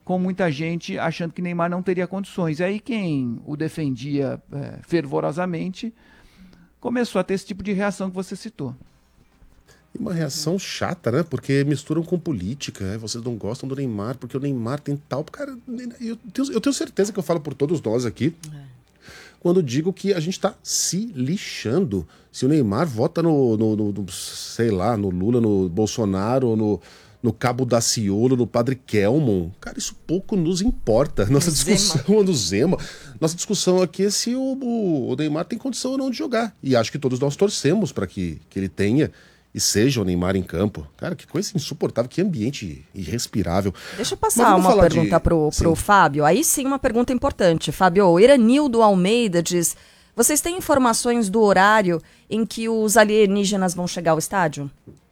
com muita gente achando que Neymar não teria condições. E aí quem o defendia fervorosamente começou a ter esse tipo de reação que você citou. E uma reação chata, né? Porque misturam com política. Vocês não gostam do Neymar porque o Neymar tem tal... Cara, eu tenho certeza que eu falo por todos nós aqui quando digo que a gente tá se lixando. Se o Neymar vota sei lá, no Lula, no Bolsonaro, no Cabo Daciolo, no Padre Kelmon, cara, isso pouco nos importa. Nossa discussão no Zema. Nossa discussão aqui é se o Neymar tem condição ou não de jogar. E acho que todos nós torcemos para que ele tenha e seja o Neymar em campo. Cara, que coisa insuportável, que ambiente irrespirável. Deixa eu passar uma pergunta pro Fábio. Aí sim, uma pergunta importante. Fábio, o Iranildo Almeida diz: vocês têm informações do horário em que os alienígenas vão chegar ao estádio?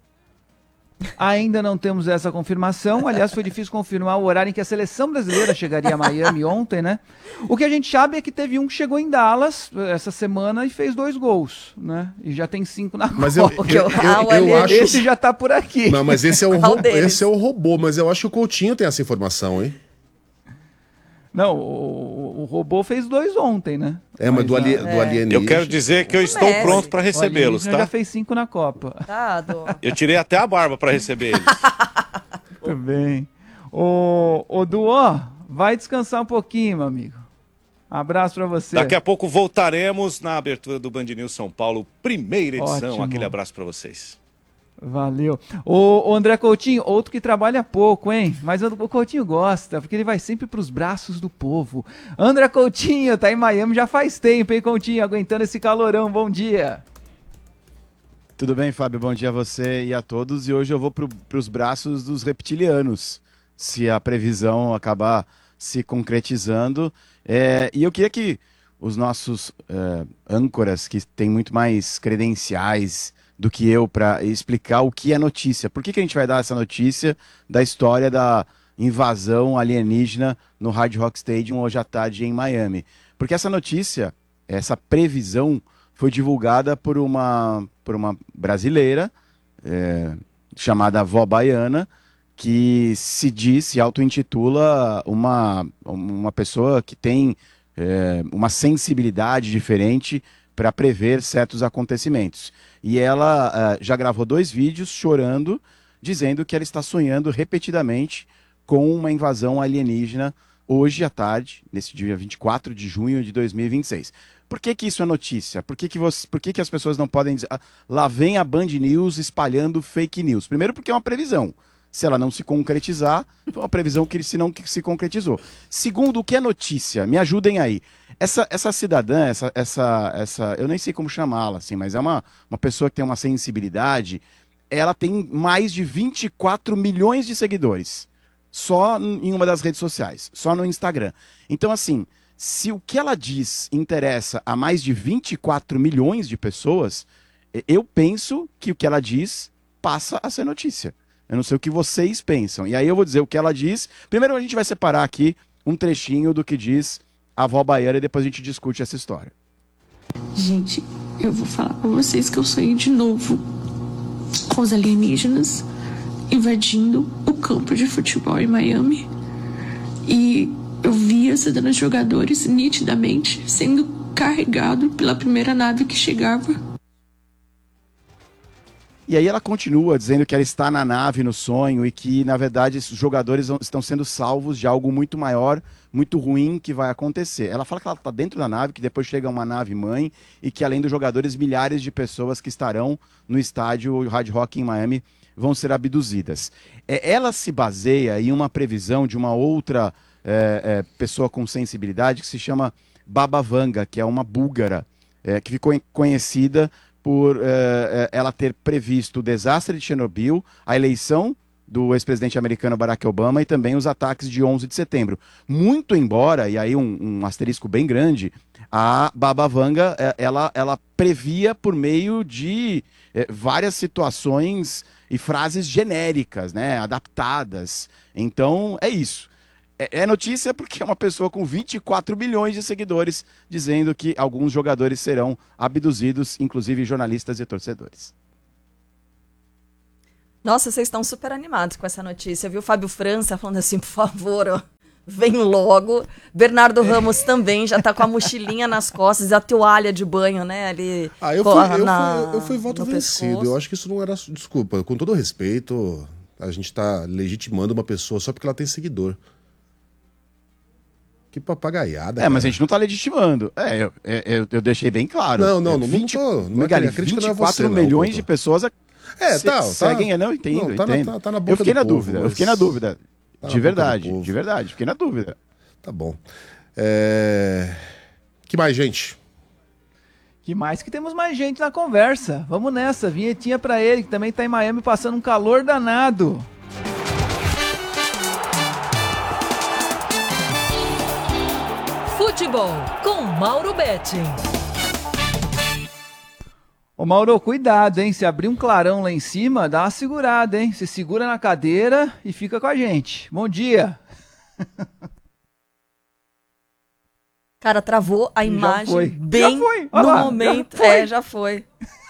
Ainda não temos essa confirmação. Aliás, foi difícil confirmar o horário em que a seleção brasileira chegaria a Miami ontem, né? O que a gente sabe é que teve um que chegou em Dallas essa semana e fez 2 gols, né? E já tem 5 na mas Copa. eu acho... Esse já tá por aqui. Não, mas esse é o robô, mas eu acho que o Coutinho tem essa informação, hein? Não, o robô fez 2 ontem, né? Mas do alienígena... Eu quero dizer que eu estou pronto para recebê-los, tá? Já fez 5 na Copa. Eu tirei até a barba para receber eles. Muito bem. Ô Duó, vai descansar um pouquinho, meu amigo. Abraço para você. Daqui a pouco voltaremos na abertura do Band News São Paulo, primeira edição. Ótimo. Aquele abraço para vocês. Valeu. O André Coutinho, outro que trabalha pouco, hein? Mas o Coutinho gosta, porque ele vai sempre pros braços do povo. André Coutinho tá em Miami já faz tempo, hein, Coutinho? Aguentando esse calorão. Bom dia. Tudo bem, Fábio? Bom dia a você e a todos. E hoje eu vou pros braços dos reptilianos, se a previsão acabar se concretizando. E eu queria que os nossos âncoras, que têm muito mais credenciais do que eu para explicar o que é notícia. Por que a gente vai dar essa notícia da história da invasão alienígena no Hard Rock Stadium hoje à tarde em Miami? Porque essa notícia, essa previsão, foi divulgada por uma brasileira chamada Vó Baiana, que se auto-intitula uma pessoa que tem uma sensibilidade diferente para prever certos acontecimentos. E ela já gravou 2 vídeos chorando, dizendo que ela está sonhando repetidamente com uma invasão alienígena hoje à tarde, nesse dia 24 de junho de 2026. Por que isso é notícia? Por que as pessoas não podem dizer... lá vem a Band News espalhando fake news? Primeiro porque é uma previsão. Se ela não se concretizar, foi uma previsão que se concretizou. Segundo, o que é notícia? Me ajudem aí. Essa cidadã, eu nem sei como chamá-la, assim, mas é uma pessoa que tem uma sensibilidade. Ela tem mais de 24 milhões de seguidores. Só em uma das redes sociais, só no Instagram. Então, assim, se o que ela diz interessa a mais de 24 milhões de pessoas, eu penso que o que ela diz passa a ser notícia. Eu não sei o que vocês pensam. E aí eu vou dizer o que ela diz. Primeiro a gente vai separar aqui um trechinho do que diz a Vó Baiana e depois a gente discute essa história. Gente, eu vou falar pra vocês que eu sonhei de novo com os alienígenas invadindo o campo de futebol em Miami. E eu via os jogadores nitidamente sendo carregados pela primeira nave que chegava. E aí ela continua dizendo que ela está na nave, no sonho, e que, na verdade, os jogadores estão sendo salvos de algo muito maior, muito ruim que vai acontecer. Ela fala que ela está dentro da nave, que depois chega uma nave-mãe, e que, além dos jogadores, milhares de pessoas que estarão no estádio Hard Rock em Miami vão ser abduzidas. Ela se baseia em uma previsão de uma outra pessoa com sensibilidade que se chama Baba Vanga, que é uma búlgara, que ficou conhecida por ela ter previsto o desastre de Chernobyl, a eleição do ex-presidente americano Barack Obama e também os ataques de 11 de setembro. Muito embora, e aí um asterisco bem grande, a Baba Vanga, ela previa por meio de várias situações e frases genéricas, né, adaptadas. Então, é isso. É notícia porque é uma pessoa com 24 milhões de seguidores dizendo que alguns jogadores serão abduzidos, inclusive jornalistas e torcedores. Nossa, vocês estão super animados com essa notícia, viu? Fábio França falando assim, por favor, ó, Vem logo. Bernardo Ramos também já tá com a mochilinha nas costas, a toalha de banho, né? Ali. Eu fui voto vencido. pescoço. Eu acho que isso não era. Desculpa, com todo respeito, a gente tá legitimando uma pessoa só porque ela tem seguidor. Que papagaiada. Mas a gente não tá legitimando. Eu deixei bem claro. Não tô. Não é a crítica não é você, 24 milhões de pessoas seguem. Não, entendo. Tá na boca eu fiquei do na povo, dúvida. mas- Eu fiquei na dúvida. Tá De na boca verdade, do povo. de verdade. Fiquei na dúvida. Tá bom. Que mais, gente? Que mais que temos mais gente na conversa. Vamos nessa, vinhetinha pra ele, que também tá em Miami passando um calor danado. Futebol com Mauro Betting. Ô Mauro, cuidado, hein? Se abrir um clarão lá em cima, dá uma segurada, hein? Se segura na cadeira e fica com a gente. Bom dia. Cara, travou a Já imagem foi. bem Já foi. Olha no lá, momento. já foi. Já foi.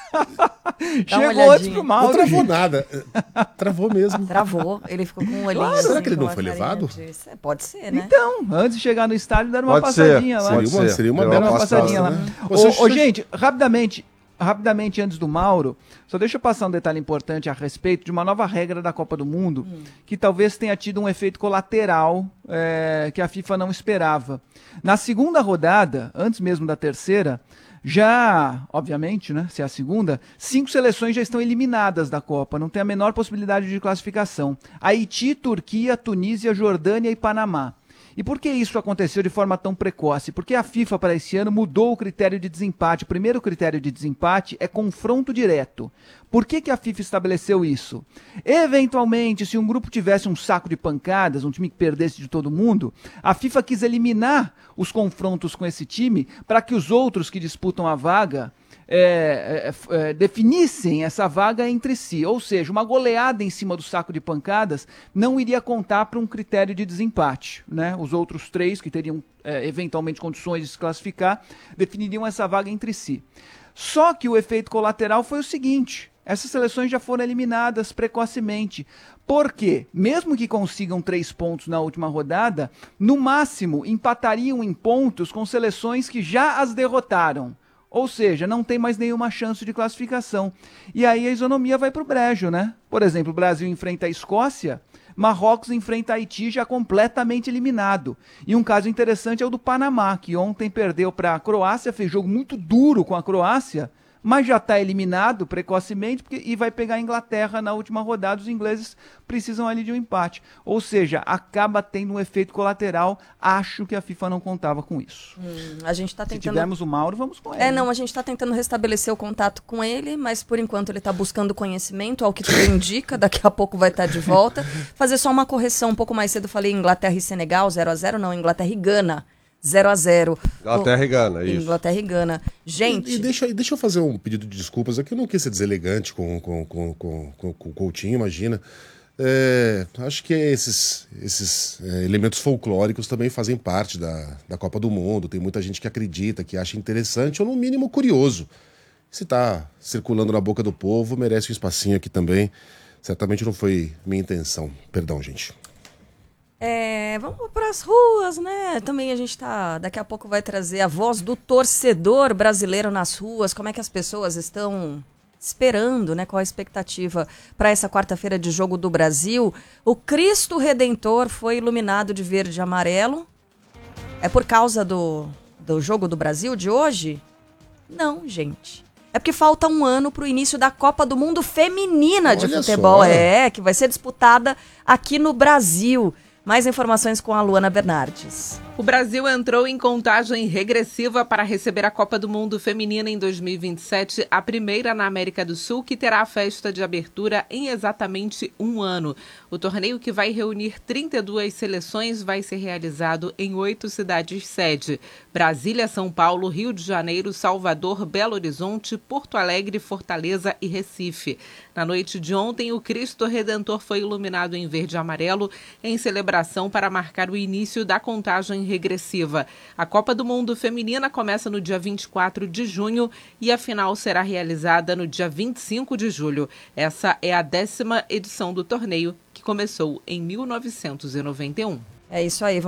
Chegou antes pro Não Mauro. travou gente. nada. Travou mesmo. Travou. Ele ficou com um olhinho Será assim, que ele com não uma foi carinha levado? de- Pode ser, né? Então, antes de chegar no estádio, dar uma Pode ser. passadinha lá. Pode ser. Seria uma Deu bela Dá uma passadinha lá. né? Ô, gente, rapidamente antes do Mauro, só deixa eu passar um detalhe importante a respeito de uma nova regra da Copa do Mundo, que talvez tenha tido um efeito colateral que a FIFA não esperava. Na segunda rodada, antes mesmo da terceira, já, obviamente, né, se é a segunda, 5 seleções já estão eliminadas da Copa, não tem a menor possibilidade de classificação. Haiti, Turquia, Tunísia, Jordânia e Panamá. E por que isso aconteceu de forma tão precoce? Porque a FIFA para esse ano mudou o critério de desempate. O primeiro critério de desempate é confronto direto. Por que a FIFA estabeleceu isso? Eventualmente, se um grupo tivesse um saco de pancadas, um time que perdesse de todo mundo, a FIFA quis eliminar os confrontos com esse time para que os outros que disputam a vaga definissem essa vaga entre si. Ou seja, uma goleada em cima do saco de pancadas não iria contar para um critério de desempate, né? Os outros 3 que teriam eventualmente condições de se classificar definiriam essa vaga entre si. Só que o efeito colateral foi o seguinte: essas seleções já foram eliminadas precocemente. Porque, mesmo que consigam 3 pontos na última rodada, no máximo empatariam em pontos com seleções que já as derrotaram. Ou seja, não tem mais nenhuma chance de classificação. E aí a isonomia vai para o brejo, né? Por exemplo, o Brasil enfrenta a Escócia, Marrocos enfrenta a Haiti já completamente eliminado. E um caso interessante é o do Panamá, que ontem perdeu para a Croácia, fez jogo muito duro com a Croácia, mas já está eliminado precocemente e vai pegar a Inglaterra na última rodada. Os ingleses precisam ali de um empate. Ou seja, acaba tendo um efeito colateral. Acho que a FIFA não contava com isso. A gente tá Se tentando... tivermos o Mauro, vamos com ele. Não, a gente tá tentando restabelecer o contato com ele, mas por enquanto ele tá buscando conhecimento, ao que tudo indica, daqui a pouco vai estar de volta. Fazer só uma correção, um pouco mais cedo eu falei Inglaterra e Senegal, 0-0, não, Inglaterra e Gana. 0-0. Inglaterra e Gana, isso. Inglaterra e Gana. Gente... E deixa eu fazer um pedido de desculpas aqui. Eu não quis ser deselegante com o Coutinho, imagina. Acho que esses elementos folclóricos também fazem parte da Copa do Mundo. Tem muita gente que acredita, que acha interessante, ou no mínimo curioso. Se está circulando na boca do povo, merece um espacinho aqui também. Certamente não foi minha intenção. Perdão, gente. Vamos para as ruas, né? Também a gente daqui a pouco vai trazer a voz do torcedor brasileiro nas ruas, como é que as pessoas estão esperando, né? Qual a expectativa para essa quarta-feira de jogo do Brasil? O Cristo Redentor foi iluminado de verde e amarelo. É por causa do jogo do Brasil de hoje? Não, gente. É porque falta um ano para o início da Copa do Mundo Feminina de Olha futebol. só. Que vai ser disputada aqui no Brasil. Mais informações com a Luana Bernardes. O Brasil entrou em contagem regressiva para receber a Copa do Mundo Feminina em 2027, a primeira na América do Sul, que terá a festa de abertura em exatamente um ano. O torneio, que vai reunir 32 seleções, vai ser realizado em 8 cidades-sede: Brasília, São Paulo, Rio de Janeiro, Salvador, Belo Horizonte, Porto Alegre, Fortaleza e Recife. Na noite de ontem, o Cristo Redentor foi iluminado em verde e amarelo em celebração para marcar o início da contagem regressiva. A Copa do Mundo Feminina começa no dia 24 de junho e a final será realizada no dia 25 de julho. Essa é a 10ª edição do torneio, que começou em 1991. É isso aí.